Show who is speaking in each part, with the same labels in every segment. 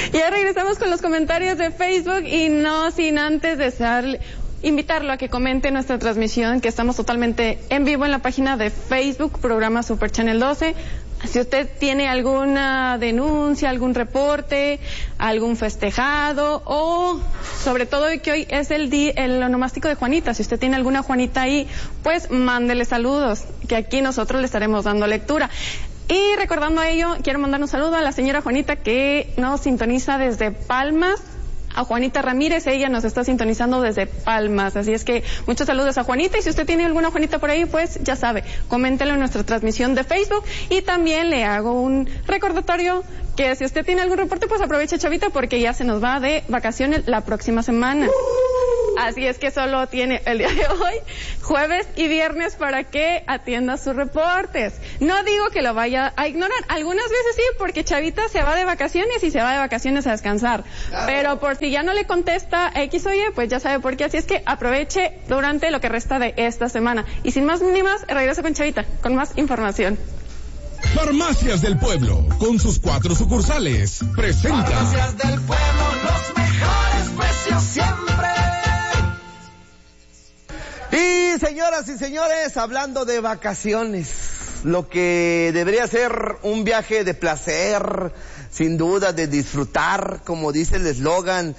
Speaker 1: Ya regresamos con los comentarios de Facebook y no sin antes invitarlo a que comente nuestra transmisión, que estamos totalmente en vivo en la página de Facebook, programa Super Channel 12. Si usted tiene alguna denuncia, algún reporte, algún festejado, o sobre todo que hoy es el onomástico de Juanita, si usted tiene alguna Juanita ahí, pues mándele saludos, que aquí nosotros le estaremos dando lectura. Y recordando ello, quiero mandar un saludo a la señora Juanita que nos sintoniza desde Palmas. A Juanita Ramírez, ella nos está sintonizando desde Palmas, así es que muchos saludos a Juanita, y si usted tiene alguna Juanita por ahí, pues ya sabe, coméntelo en nuestra transmisión de Facebook, y también le hago un recordatorio que si usted tiene algún reporte, pues aproveche, chavita, porque ya se nos va de vacaciones la próxima semana. Así es que solo tiene el día de hoy, jueves y viernes, para que atienda sus reportes. No digo que lo vaya a ignorar, algunas veces sí, porque chavita se va de vacaciones y se va de vacaciones a descansar. Pero por si ya no le contesta X o Y, pues ya sabe por qué. Así es que aproveche durante lo que resta de esta semana. Y sin más ni más, regreso con Chavita, con más información.
Speaker 2: Farmacias del Pueblo, con sus 4 sucursales, presenta.
Speaker 3: Farmacias del Pueblo, los mejores precios siempre.
Speaker 4: Y señoras y señores, hablando de vacaciones, lo que debería ser un viaje de placer, sin duda de disfrutar, como dice el eslogan,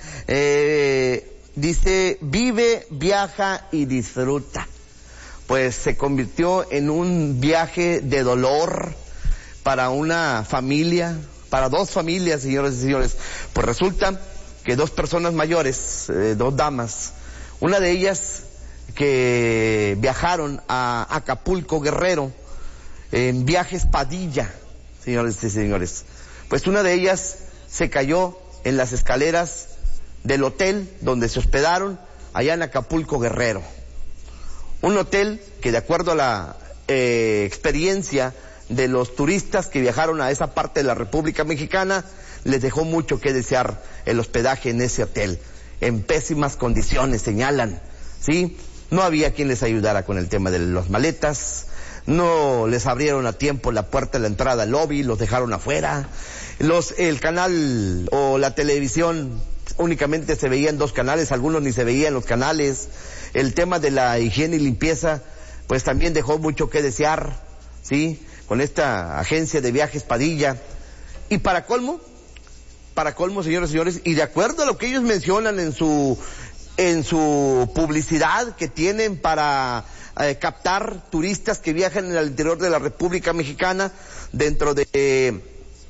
Speaker 4: dice, vive, viaja y disfruta. Pues se convirtió en un viaje de dolor para una familia, para 2 familias, señoras y señores. Pues resulta que 2 personas mayores, 2 damas, una de ellas que viajaron a Acapulco, Guerrero, en viajes Padilla, señores y señores. Pues una de ellas se cayó en las escaleras del hotel donde se hospedaron allá en Acapulco, Guerrero. Un hotel que, de acuerdo a la experiencia de los turistas que viajaron a esa parte de la República Mexicana, les dejó mucho que desear el hospedaje en ese hotel. En pésimas condiciones, señalan, ¿sí? No había quien les ayudara con el tema de las maletas, no les abrieron a tiempo la puerta de la entrada al lobby, los dejaron afuera. El canal o la televisión únicamente se veían 2 canales, algunos ni se veían los canales. El tema de la higiene y limpieza, pues también dejó mucho que desear, ¿sí? Con esta agencia de viajes Padilla. Y para colmo, señores y señores, y de acuerdo a lo que ellos mencionan en su publicidad que tienen para captar turistas que viajan en el interior de la República Mexicana, dentro de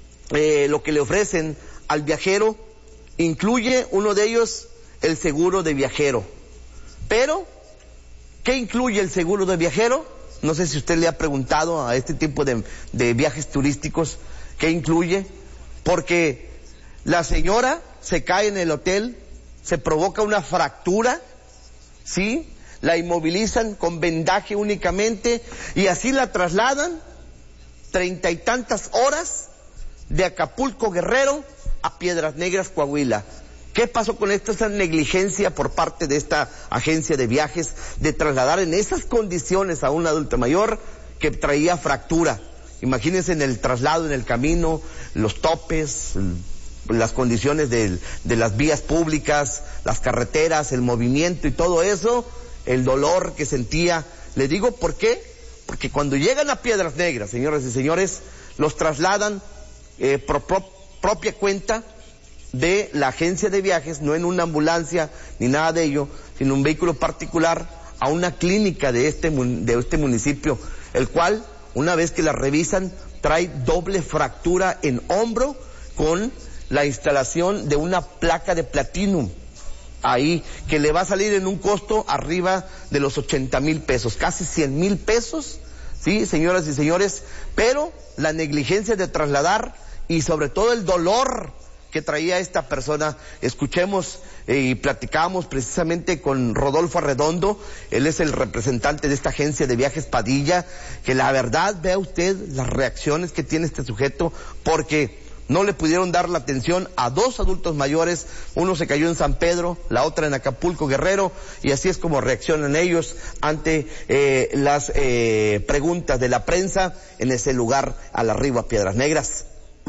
Speaker 4: lo que le ofrecen al viajero, incluye uno de ellos el seguro de viajero. Pero, ¿qué incluye el seguro de viajero? No sé si usted le ha preguntado a este tipo de viajes turísticos, ¿qué incluye? Porque la señora se cae en el hotel, se provoca una fractura, ¿sí? La inmovilizan con vendaje únicamente y así la trasladan 30 y tantas horas de Acapulco, Guerrero, a Piedras Negras, Coahuila. ¿Qué pasó con esta negligencia por parte de esta agencia de viajes de trasladar en esas condiciones a un adulto mayor que traía fractura? Imagínense en el traslado, en el camino, los topes, las condiciones de las vías públicas, las carreteras, el movimiento y todo eso, el dolor que sentía. Le digo, ¿por qué? Porque cuando llegan a Piedras Negras, señoras y señores, los trasladan por propia cuenta de la agencia de viajes, no en una ambulancia ni nada de ello, sino un vehículo particular, a una clínica de este municipio, el cual, una vez que la revisan, trae doble fractura en hombro con la instalación de una placa de platinum ahí, que le va a salir en un costo arriba de los 80,000 pesos, casi 100,000 pesos, sí, señoras y señores, pero la negligencia de trasladar y sobre todo el dolor que traía esta persona. Escuchemos y platicamos precisamente con Rodolfo Arredondo, él es el representante de esta agencia de viajes Padilla, que la verdad, vea usted las reacciones que tiene este sujeto, porque no le pudieron dar la atención a 2 adultos mayores, uno se cayó en San Pedro, la otra en Acapulco, Guerrero, y así es como reaccionan ellos ante las preguntas de la prensa en ese lugar al arribo a Piedras Negras.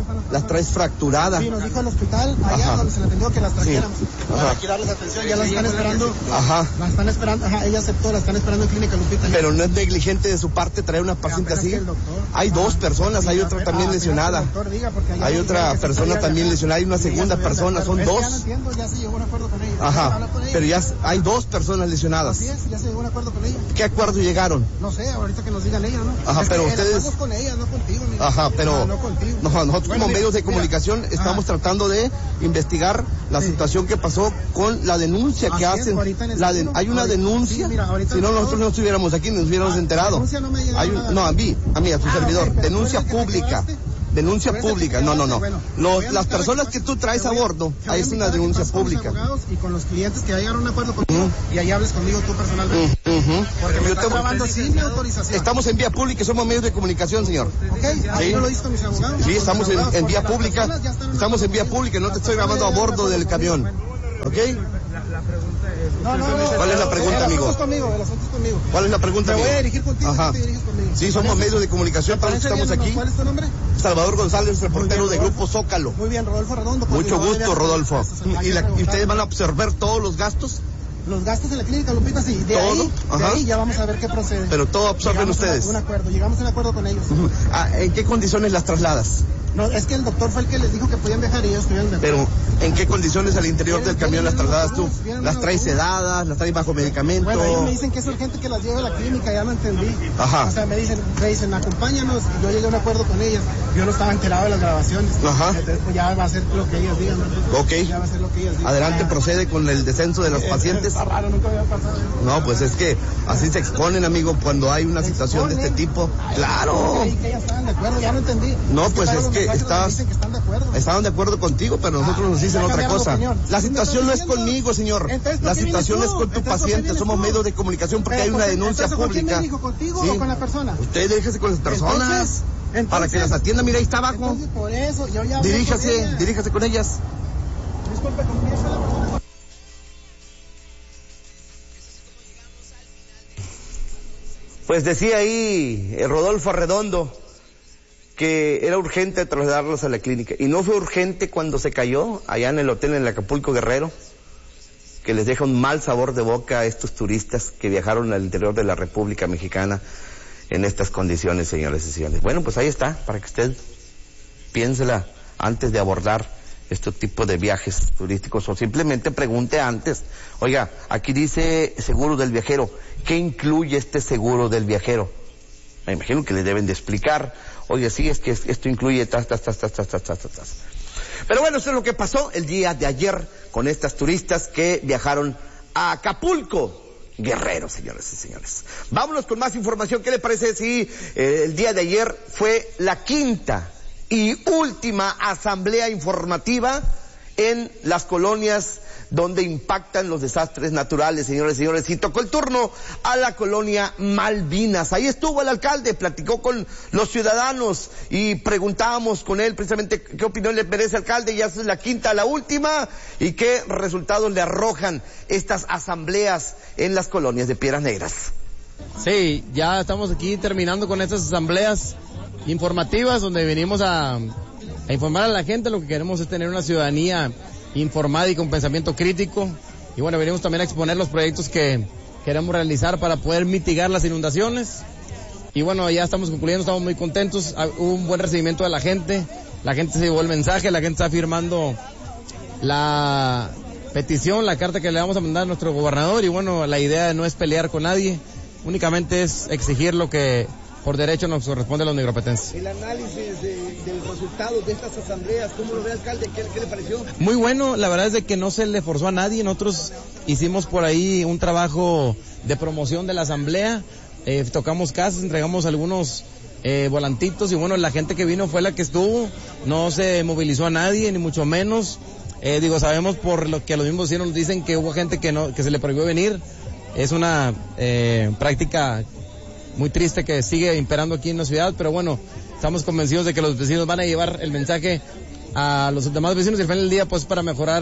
Speaker 4: las traes fracturadas.
Speaker 5: Sí, nos dijo el hospital, allá donde se le atendió, que las trajéramos. Para aquí darles atención, ya las están esperando.
Speaker 4: Ajá.
Speaker 5: Las están esperando, ella aceptó, las están esperando en Clínica Lupita.
Speaker 4: Pero no es negligente de su parte traer una paciente así. Hay dos personas, hay otra también lesionada. Hay otra persona también lesionada, hay una segunda persona, son dos.
Speaker 5: Ya no entiendo, ya se llegó a un acuerdo con ella.
Speaker 4: Ajá, pero ya hay dos personas lesionadas.
Speaker 5: Así es, ya se llegó a un acuerdo con ella.
Speaker 4: ¿Qué acuerdo llegaron?
Speaker 5: No sé, ahorita que nos digan ellas, ¿no?
Speaker 4: Ajá, pero ustedes...
Speaker 5: con ellas, no contigo, amigo.
Speaker 4: Ajá, pero...
Speaker 5: No contigo.
Speaker 4: Nosotros como medios de comunicación estamos tratando de investigar la situación que pasó con la denuncia que hacen. Hay una denuncia, si no nosotros no estuviéramos aquí, nos hubiéramos enterado. No, a mí, a tu servidor, denuncia pública. Denuncia pública, no. Las personas que tú traes a bordo, ahí es una denuncia pública.
Speaker 5: Y con los clientes que llegaron a un acuerdo contigo y ahí hables conmigo tú personalmente. Porque me estás grabando sin mi autorización.
Speaker 4: Estamos en vía pública, somos medios de comunicación, señor.
Speaker 5: Ok, ahí no lo hizo mis abogados.
Speaker 4: Sí, estamos en vía pública. Estamos en vía pública, no te estoy grabando a bordo del camión. ¿Ok?
Speaker 5: No.
Speaker 4: ¿Cuál es la pregunta, amigo?
Speaker 5: El asunto es conmigo.
Speaker 4: ¿Cuál es la pregunta, amigo?
Speaker 5: Me voy a dirigir contigo,
Speaker 4: Ajá.
Speaker 5: tú te diriges conmigo.
Speaker 4: Sí, somos medios de comunicación, para los que estamos aquí.
Speaker 5: ¿Cuál es tu nombre?
Speaker 4: Salvador González, reportero de Grupo Zócalo.
Speaker 5: Muy bien, Rodolfo Redondo.
Speaker 4: Mucho gusto, Rodolfo. ¿Y ustedes van a absorber todos los gastos?
Speaker 5: Los gastos en la Clínica Lupita, sí. De ahí ya vamos a ver qué procede.
Speaker 4: Pero todo absorben ustedes.
Speaker 5: Llegamos a un acuerdo con ellos.
Speaker 4: ¿En qué condiciones las trasladas?
Speaker 5: No, es que el doctor fue el que les dijo que podían viajar y ellos estuvieron de acuerdo.
Speaker 4: Pero, ¿en qué condiciones al interior del camión las trasladas tú? ¿Las traes sedadas? ¿Las traes bajo medicamento?
Speaker 5: Bueno, ellos me dicen que es urgente que las lleve a la clínica, ya no entendí.
Speaker 4: Ajá.
Speaker 5: O sea, me dicen, acompáñanos, y yo llegué a un acuerdo con ellas. Yo no estaba enterado de las grabaciones.
Speaker 4: Ajá.
Speaker 5: Entonces, pues ya va a ser lo que ellas digan, ¿no?
Speaker 4: Ok.
Speaker 5: Ya va a ser lo que ellas digan.
Speaker 4: Adelante, procede con el descenso de los pacientes.
Speaker 5: Está raro, nunca había pasado eso.
Speaker 4: No, pues es que así se exponen, amigo, cuando hay una situación de este tipo. ¡Claro!
Speaker 5: Que ellas estaban de acuerdo, ya no entendí.
Speaker 4: No, pues es que estaban de acuerdo contigo, pero nosotros nos dicen otra cosa. La situación no es conmigo, señor. La situación es con tu paciente. Somos medios de comunicación porque hay una denuncia pública.
Speaker 5: ¿Con quién me dijo? ¿Contigo o con la persona?
Speaker 4: Usted déjese con las personas para que las atienda. Mira, ahí está abajo.
Speaker 5: Entonces, por eso, yo ya
Speaker 4: Diríjase con ellas.
Speaker 5: Disculpe, ¿con quién está la persona?
Speaker 4: Pues decía ahí Rodolfo Redondo que era urgente trasladarlos a la clínica. Y no fue urgente cuando se cayó allá en el hotel en el Acapulco Guerrero, que les deja un mal sabor de boca a estos turistas que viajaron al interior de la República Mexicana en estas condiciones, señores y señores. Bueno, pues ahí está, para que usted piénsela antes de abordar este tipo de viajes turísticos, o simplemente pregunte antes. Oiga, aquí dice seguro del viajero. ¿Qué incluye este seguro del viajero? Me imagino que le deben de explicar. Oye, sí, es que esto incluye tas. Pero bueno, eso es lo que pasó el día de ayer con estas turistas que viajaron a Acapulco Guerrero, señores y señores. Vámonos con más información. ¿Qué le parece si el día de ayer fue la quinta y última asamblea informativa en las colonias donde impactan los desastres naturales, señores y señores? Y tocó el turno a la colonia Malvinas. Ahí estuvo el alcalde, platicó con los ciudadanos y preguntábamos con él precisamente qué opinión le merece al alcalde. Ya es la quinta, la última, y qué resultados le arrojan estas asambleas en las colonias de Piedras Negras.
Speaker 6: Sí, ya estamos aquí terminando con estas asambleas informativas donde venimos a informar a la gente. Lo que queremos es tener una ciudadanía informada y con pensamiento crítico, y bueno, venimos también a exponer los proyectos que queremos realizar para poder mitigar las inundaciones. Y bueno, ya estamos concluyendo, estamos muy contentos, hubo un buen recibimiento de la gente se llevó el mensaje, la gente está firmando la petición, la carta que le vamos a mandar a nuestro gobernador, y bueno, la idea no es pelear con nadie, únicamente es exigir lo que por derecho nos corresponde a los negropetenses.
Speaker 4: El análisis del resultado de estas asambleas, ¿cómo lo ve, alcalde? ¿Qué le pareció?
Speaker 6: Muy bueno, la verdad es de que no se le forzó a nadie. Nosotros hicimos por ahí un trabajo de promoción de la asamblea, tocamos casas, entregamos algunos volantitos, y bueno, la gente que vino fue la que estuvo, no se movilizó a nadie, ni mucho menos. Sabemos por lo que los mismos nos dicen que hubo gente que se le prohibió venir. Es una práctica muy triste que sigue imperando aquí en la ciudad, pero bueno, estamos convencidos de que los vecinos van a llevar el mensaje a los demás vecinos, y al final del día, pues, para mejorar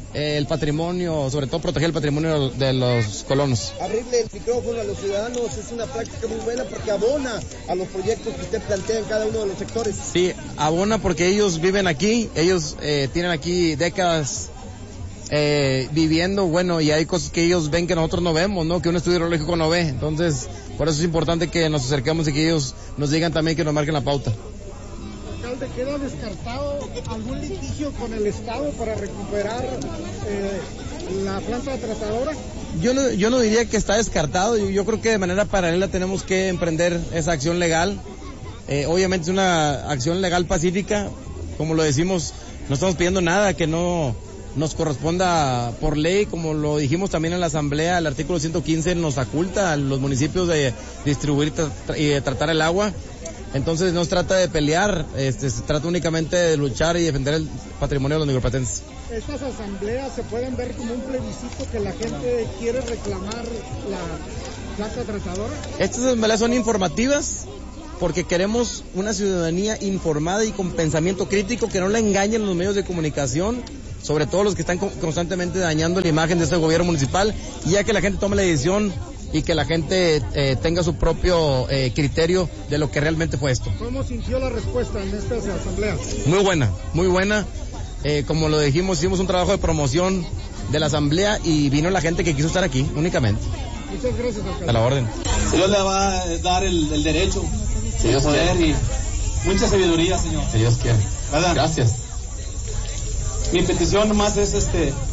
Speaker 6: el patrimonio, sobre todo proteger el patrimonio de los colonos.
Speaker 7: Abrirle el micrófono a los ciudadanos es una práctica muy buena porque abona a los proyectos que usted plantea en cada uno de los sectores.
Speaker 6: Sí, abona porque ellos viven aquí, ellos tienen aquí décadas viviendo, bueno, y hay cosas que ellos ven que nosotros no vemos, ¿no? Que un estudio hidrológico no ve. Entonces, por eso es importante que nos acerquemos y que ellos nos digan también, que nos marquen la pauta.
Speaker 5: Alcalde, ¿queda descartado algún litigio con el Estado para recuperar la planta tratadora?
Speaker 6: Yo no diría que está descartado. Yo creo que de manera paralela tenemos que emprender esa acción legal. Obviamente es una acción legal pacífica, como lo decimos, no estamos pidiendo nada que no nos corresponda por ley, como lo dijimos también en la asamblea. El artículo 115 nos faculta a los municipios de distribuir y de tratar el agua. Entonces no se trata de pelear, se trata únicamente de luchar y defender el patrimonio de los nigroplatenses.
Speaker 5: ¿Estas asambleas se pueden ver como un plebiscito que la gente quiere reclamar la planta tratadora?
Speaker 6: Estas asambleas son informativas porque queremos una ciudadanía informada y con pensamiento crítico, que no la engañen los medios de comunicación, sobre todo los que están constantemente dañando la imagen de este gobierno municipal, y ya que la gente tome la decisión y que la gente tenga su propio criterio de lo que realmente fue esto.
Speaker 5: ¿Cómo sintió la respuesta en estas asambleas?
Speaker 6: Muy buena, muy buena. Como lo dijimos, hicimos un trabajo de promoción de la asamblea y vino la gente que quiso estar aquí, únicamente.
Speaker 5: Muchas gracias, alcalde.
Speaker 6: A la orden.
Speaker 8: Dios le va a dar el derecho,
Speaker 6: Dios
Speaker 8: poder
Speaker 6: quiere.
Speaker 8: y mucha sabiduría, señor.
Speaker 6: Si Dios quiere.
Speaker 8: ¿Verdad?
Speaker 6: Gracias.
Speaker 8: Mi petición nomás es